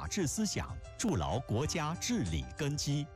法治思想，筑牢国家治理根基。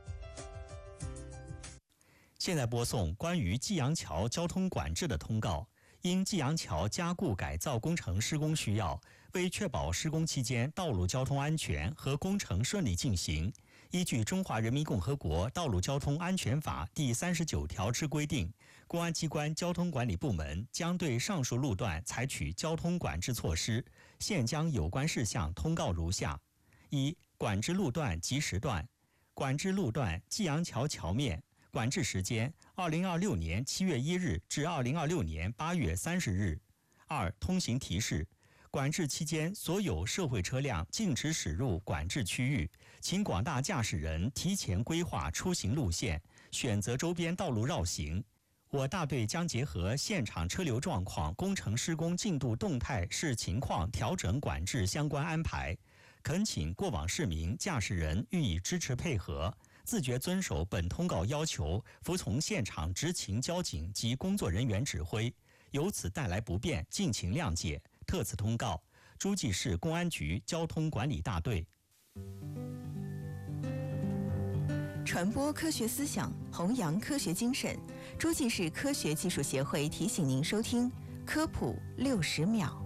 现在播送关于济阳桥交通管制的通告。因济阳桥加固改造工程施工需要，为确保施工期间道路交通安全和工程顺利进行，依据《中华人民共和国道路交通安全法》第39条之规定，公安机关交通管理部门将对上述路段采取交通管制措施。现将有关事项通告如下：一、管制路段及时段。管制路段济阳桥桥面，管制时间2026年7月1日至2026年8月30日。二、通行提示。管制期间，所有社会车辆禁止驶入管制区域，请广大驾驶人提前规划出行路线，选择周边道路绕行。我大队将结合现场车流状况、工程施工进度动态视情况调整管制相关安排，恳请过往市民、驾驶人予以支持配合，自觉遵守本通告要求，服从现场执勤交警及工作人员指挥，由此带来不便，敬请谅解。特此通告，诸暨市公安局交通管理大队。 传播科学思想，弘扬科学精神。诸暨市科学技术协会提醒您收听科普60秒。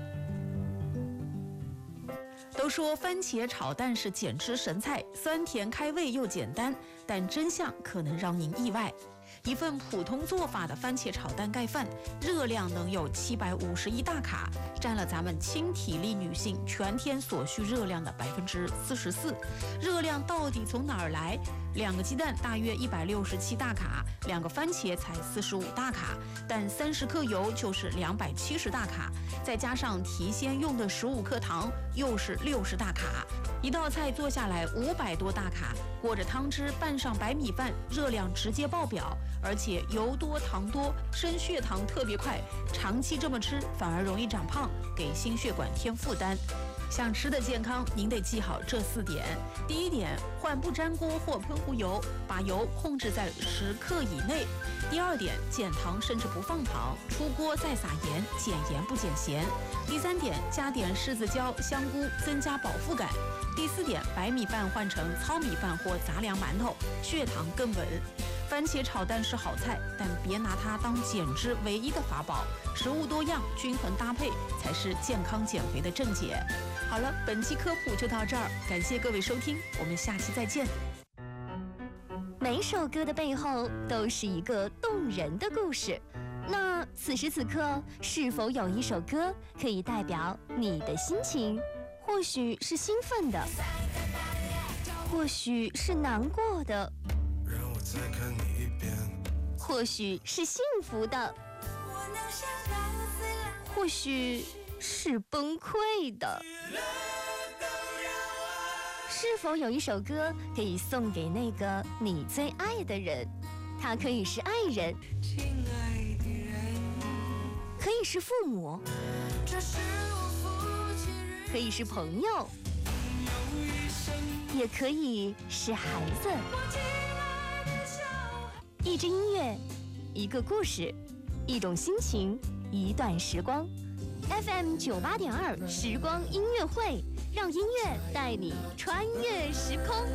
都说番茄炒蛋是减脂神菜，酸甜开胃又简单，但真相可能让您意外。一份普通做法的番茄炒蛋盖饭，热量能有751大卡，占了咱们轻体力女性全天所需热量的44%。热量到底从哪儿来？2个鸡蛋大约167大卡，2个番茄才45大卡，但30克油就是270大卡，再加上提鲜用的15克糖，又是60大卡。一道菜做下来500多大卡，裹着汤汁拌上白米饭，热量直接爆表，而且油多糖多，升血糖特别快，长期这么吃反而容易长胖，给心血管添负担。想吃的健康，您得记好这4点。第一点，换不粘锅或喷壶油，把油控制在10克以内。第二点，减糖甚至不放糖，出锅再撒盐，减盐不减咸。第3点，加点柿子椒、香菇，增加饱腹感。第4点，白米饭换成糙米饭或杂粮馒头，血糖更稳。番茄炒蛋是好菜，但别拿它当减脂唯一的法宝，食物多样，均衡搭配才是健康减肥的正解。好了，本期科普就到这儿，感谢各位收听，我们下期再见。 每首歌的背后都是一个动人的故事，那此时此刻，是否有一首歌可以代表你的心情？或许是兴奋的，或许是难过的， 让我再看你一遍， 或许是幸福的，或许是崩溃的。是否有一首歌可以送给那个你最爱的人？他可以是爱人，可以是父母，可以是朋友，也可以是孩子。一支音乐，一个故事，一种心情，一段时光。FM 98.2时光音乐会，让音乐带你穿越时空。